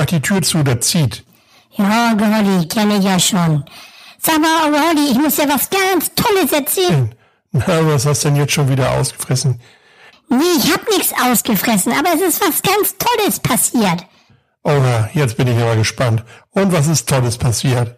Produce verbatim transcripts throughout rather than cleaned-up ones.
die Tür zu, der zieht. Ja, Onkel Holly, kenne ich ja schon. Sag mal, Onkel Holly, ich muss dir was ganz Tolles erzählen. Na, was hast du denn jetzt schon wieder ausgefressen? Nee, ich hab nichts ausgefressen, aber es ist was ganz Tolles passiert. Oha, jetzt bin ich aber gespannt. Und was ist Tolles passiert?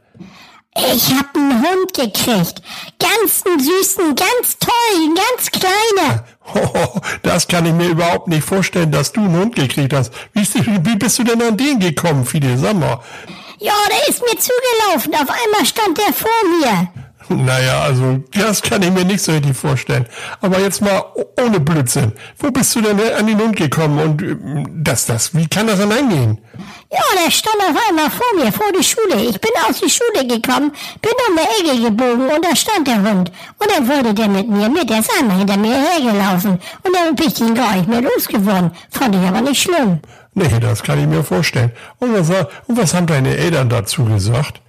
Ich hab einen Hund gekriegt. Ganz einen süßen, ganz tollen, ganz kleiner. Oh, das kann ich mir überhaupt nicht vorstellen, dass du einen Hund gekriegt hast. Wie, wie bist du denn an den gekommen, Fide? Sag mal. Ja, der ist mir zugelaufen. Auf einmal stand der vor mir. Naja, also das kann ich mir nicht so richtig vorstellen. Aber jetzt mal ohne Blödsinn. Wo bist du denn an den Hund gekommen und das, das, wie kann das denn angehen? Ja, der stand auf einmal vor mir, vor die Schule. Ich bin aus der Schule gekommen, bin um die Ecke gebogen und da stand der Hund. Und dann wollte der mit mir mit, der ist einmal hinter mir hergelaufen. Und dann bin ich ihn gar nicht mehr losgeworden. Fand ich aber nicht schlimm. Nee, das kann ich mir vorstellen. Und was, und was haben deine Eltern dazu gesagt?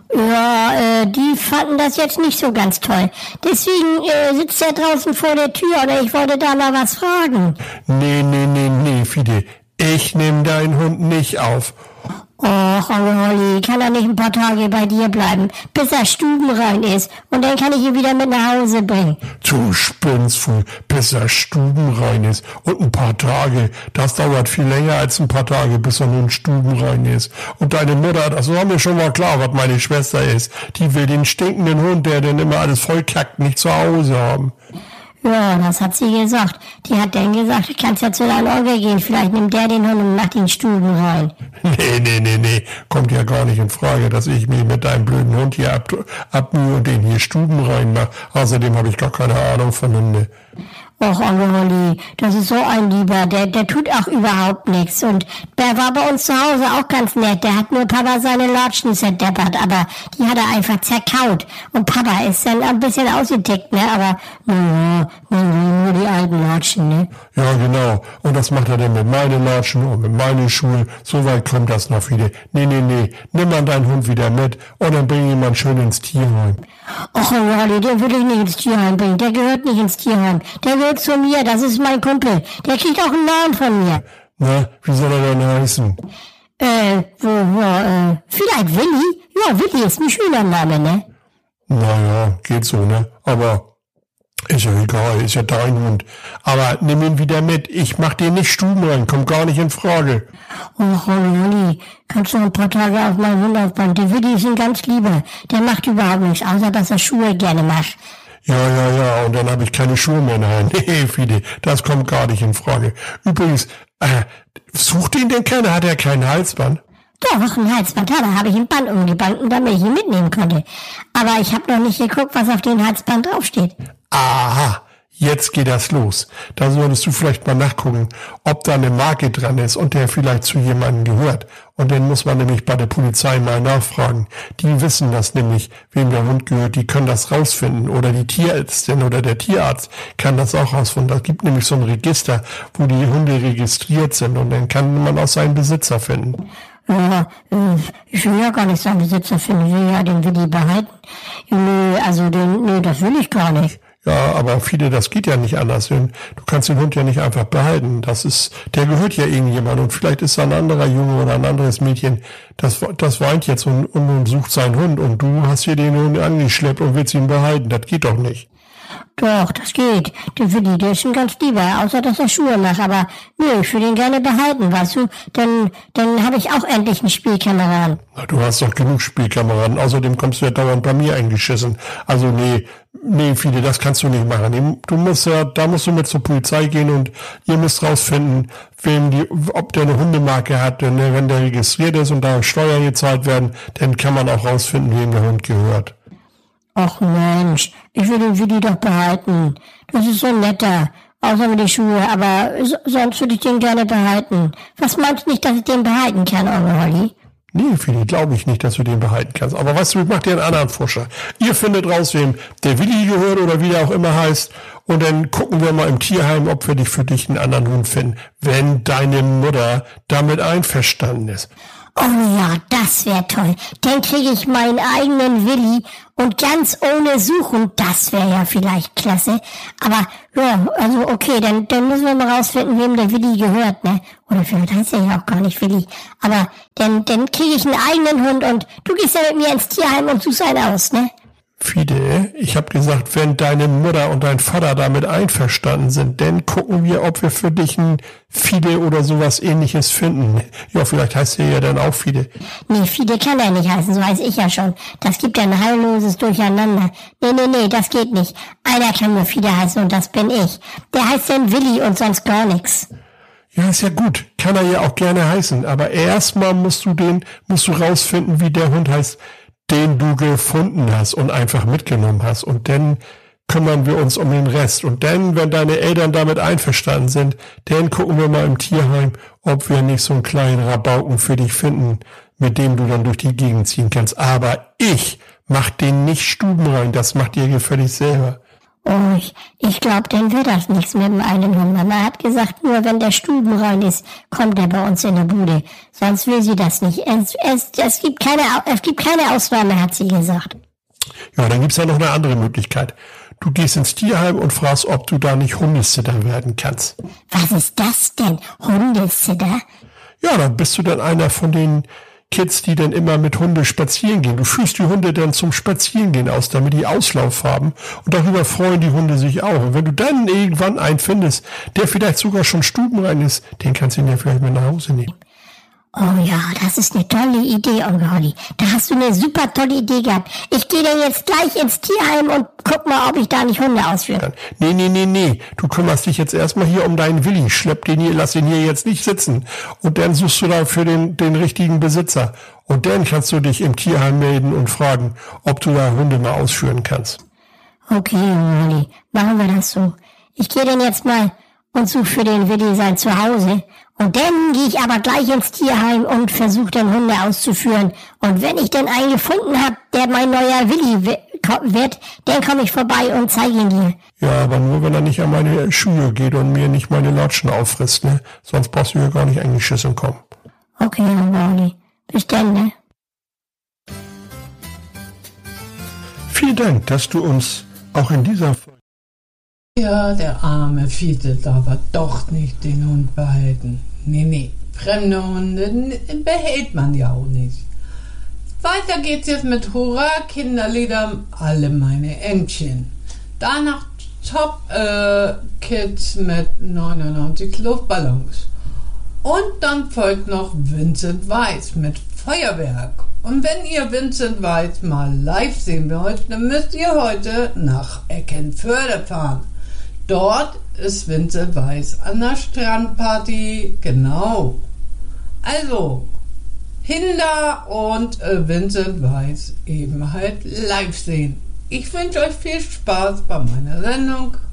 Ja, äh, die fanden das jetzt nicht so ganz toll. Deswegen äh, sitzt er draußen vor der Tür oder ich wollte da mal was fragen. Nee, nee, nee, nee, Fide. Ich nehme deinen Hund nicht auf. Och, Onkel Holly, kann er nicht ein paar Tage bei dir bleiben, bis er stubenrein ist und dann kann ich ihn wieder mit nach Hause bringen. Du spinnst wohl, bis er stubenrein ist und ein paar Tage. Das dauert viel länger als ein paar Tage, bis er nun stubenrein ist. Und deine Mutter, das war mir schon mal klar, was meine Schwester ist. Die will den stinkenden Hund, der denn immer alles vollkackt, nicht zu Hause haben. Ja, das hat sie gesagt. Die hat dann gesagt, du kannst ja zu deinem Onkel gehen, vielleicht nimmt der den Hund und macht den Stuben rein. Nee, nee, nee, nee, kommt ja gar nicht in Frage, dass ich mich mit deinem blöden Hund hier ab, abmühe und den hier Stuben reinmache. Außerdem habe ich gar keine Ahnung von Hunde. Och, Onkel Holly, das ist so ein Lieber, der, der tut auch überhaupt nichts. Und der war bei uns zu Hause auch ganz nett. Der hat nur Papa seine Latschen zerdeppert, aber die hat er einfach zerkaut. Und Papa ist dann ein bisschen ausgetickt, ne? Aber naja, nur die alten Latschen, ne? Ja, genau. Und was macht er denn mit meinen Latschen und mit meinen Schuhen? So weit kommt das noch wieder. Nee, nee, nee, nimm mal deinen Hund wieder mit und dann bring ihn mal schön ins Tierheim. Och, Onkel Holly, den will ich nicht ins Tierheim bringen. Der gehört nicht ins Tierheim. Der gehört zu mir, das ist mein Kumpel. Der kriegt auch einen Namen von mir. Na, wie soll er denn heißen? Äh, wo, wo, äh, vielleicht Willi? Ja, Willi ist ein schöner Name, ne? Naja, geht so, ne? Aber ist ja egal, ist ja dein Hund. Aber nimm ihn wieder mit. Ich mach dir nicht Stuben rein, kommt gar nicht in Frage. Oh, Holly, kannst du ein paar Tage auf meinen Hund aufbauen? Der Willi ist ein ganz lieber. Der macht überhaupt nichts, außer dass er Schuhe gerne macht. Ja, ja, ja, und dann habe ich keine Schuhe mehr. Nein, nee, Fide, das kommt gar nicht in Frage. Übrigens, äh, sucht ihn denn keiner? Hat er kein Halsband? Doch, ein Halsband hat er, habe ich ein Band umgebunden, damit ich ihn mitnehmen konnte. Aber ich habe noch nicht geguckt, was auf dem Halsband draufsteht. Aha, jetzt geht das los. Da solltest du vielleicht mal nachgucken, ob da eine Marke dran ist und der vielleicht zu jemandem gehört. Und dann muss man nämlich bei der Polizei mal nachfragen. Die wissen das nämlich, wem der Hund gehört. Die können das rausfinden. Oder die Tierärztin oder der Tierarzt kann das auch rausfinden. Da gibt nämlich so ein Register, wo die Hunde registriert sind. Und dann kann man auch seinen Besitzer finden. Ja, ich will ja gar nicht seinen Besitzer finden. Ich will ja den Willi behalten. Nö, also den, nö, das will ich gar nicht. Ja, aber viele, das geht ja nicht anders. Du kannst den Hund ja nicht einfach behalten. Das ist, der gehört ja irgendjemand und vielleicht ist da ein anderer Junge oder ein anderes Mädchen, das, das weint jetzt und, und sucht seinen Hund und du hast hier den Hund angeschleppt und willst ihn behalten. Das geht doch nicht. Doch, das geht. Der Willi, der ist ein ganz lieber, außer dass er Schuhe macht. Aber nö, ich will ihn gerne behalten, weißt du? Dann, dann habe ich auch endlich einen Spielkameraden. Na, du hast doch genug Spielkameraden. Außerdem kommst du ja dauernd bei mir eingeschissen. Also nee, nee, Fide, das kannst du nicht machen. Du musst ja, da musst du mit zur Polizei gehen und ihr müsst rausfinden, wem die, ob der eine Hundemarke hat. Denn wenn der registriert ist und da Steuern gezahlt werden, dann kann man auch rausfinden, wem der Hund gehört. Ach Mensch, ich will den Willi doch behalten. Das ist so netter. Außer mit den Schuhen, aber so, sonst würde ich den gerne behalten. Was meinst du nicht, dass ich den behalten kann, Onkel Holly? Nee, Fili, glaube ich nicht, dass du den behalten kannst. Aber weißt du, ich mach dir einen anderen Vorschlag. Ihr findet raus, wem der Willi gehört oder wie der auch immer heißt. Und dann gucken wir mal im Tierheim, ob wir dich für dich einen anderen Hund finden, wenn deine Mutter damit einverstanden ist. Oh ja, das wäre toll. Dann kriege ich meinen eigenen Willi und ganz ohne Suchen, das wäre ja vielleicht klasse. Aber ja, also okay, dann, dann müssen wir mal rausfinden, wem der Willi gehört, ne? Oder vielleicht heißt er ja auch gar nicht Willi. Aber dann, dann kriege ich einen eigenen Hund und du gehst ja mit mir ins Tierheim und suchst einen aus, ne? Fide, ich habe gesagt, wenn deine Mutter und dein Vater damit einverstanden sind, dann gucken wir, ob wir für dich ein Fide oder sowas ähnliches finden. Ja, vielleicht heißt er ja dann auch Fide. Nee, Fide kann er nicht heißen, so weiß ich ja schon. Das gibt ein heilloses Durcheinander. Nee, nee, nee, das geht nicht. Einer kann nur Fide heißen und das bin ich. Der heißt dann Willi und sonst gar nichts. Ja, ist ja gut. Kann er ja auch gerne heißen. Aber erstmal musst du den, musst du rausfinden, wie der Hund heißt, den du gefunden hast und einfach mitgenommen hast. Und dann kümmern wir uns um den Rest. Und dann, wenn deine Eltern damit einverstanden sind, dann gucken wir mal im Tierheim, ob wir nicht so einen kleinen Rabauken für dich finden, mit dem du dann durch die Gegend ziehen kannst. Aber ich mach den nicht stubenrein, das macht ihr gefällig selber. Oh, ich, ich glaube, dann wird das nichts mit dem einen Hund. Mama hat gesagt, nur wenn der stubenrein ist, kommt er bei uns in der Bude. Sonst will sie das nicht. Es, es, es, gibt keine, es gibt keine Ausnahme, hat sie gesagt. Ja, dann gibt's ja noch eine andere Möglichkeit. Du gehst ins Tierheim und fragst, ob du da nicht Hundesitter werden kannst. Was ist das denn? Hundesitter? Ja, dann bist du dann einer von den Kids, die dann immer mit Hunde spazieren gehen. Du führst die Hunde dann zum Spazierengehen aus, damit die Auslauf haben. Und darüber freuen die Hunde sich auch. Und wenn du dann irgendwann einen findest, der vielleicht sogar schon stubenrein ist, den kannst du ihn ja vielleicht mit nach Hause nehmen. Oh ja, das ist eine tolle Idee, Onkel Holly. Da hast du eine super tolle Idee gehabt. Ich gehe dann jetzt gleich ins Tierheim und guck mal, ob ich da nicht Hunde ausführen kann. Nee, nee, nee, nee. Du kümmerst dich jetzt erstmal hier um deinen Willi. Schlepp den hier, lass ihn hier jetzt nicht sitzen. Und dann suchst du da für den, den richtigen Besitzer. Und dann kannst du dich im Tierheim melden und fragen, ob du da Hunde mal ausführen kannst. Okay, Onkel Holly, machen wir das so. Ich gehe dann jetzt mal und suche für den Willi sein Zuhause. Und dann gehe ich aber gleich ins Tierheim und versuche dann Hunde auszuführen. Und wenn ich dann einen gefunden habe, der mein neuer Willi wird, dann komme ich vorbei und zeige ihn dir. Ja, aber nur, wenn er nicht an meine Schuhe geht und mir nicht meine Latschen auffrisst, ne? Sonst brauchst du ja gar nicht eingeschissen kommen. Okay, Onkel. Bis dann, ne? Vielen Dank, dass du uns auch in dieser Folge... Ja, der arme Fiete darf aber doch nicht den Hund behalten. Nee, nee, fremde Hunde behält man ja auch nicht. Weiter geht's jetzt mit Hurra, Kinderlieder, alle meine Entchen. Danach Top äh, Kids mit neunundneunzig Luftballons. Und dann folgt noch Vincent Weiss mit Feuerwerk. Und wenn ihr Vincent Weiss mal live sehen wollt, dann müsst ihr heute nach Eckenförde fahren. Dort ist Vincent Weiss an der Strandparty, genau. Also, Hinda und äh, Vincent Weiss eben halt live sehen. Ich wünsche euch viel Spaß bei meiner Sendung.